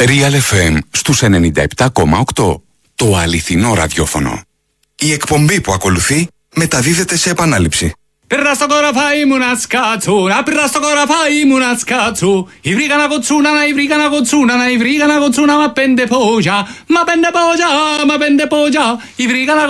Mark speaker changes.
Speaker 1: Real FM στους 97,8. Το αληθινό ραδιόφωνο.
Speaker 2: Η εκπομπή που ακολουθεί μεταδίδεται σε επανάληψη.
Speaker 3: Πέρα στο κοραφάι μου να σκάτσου, πέρα στο κοραφάι μου να σκάτσου. Η βρήκα να κοτσούνα, η βρήκα να κοτσούνα, η βρήκα να κοτσούνα, μα πέντε πόγια, μα πέντε πόγια, μα πέντε πόγια. Η βρήκα να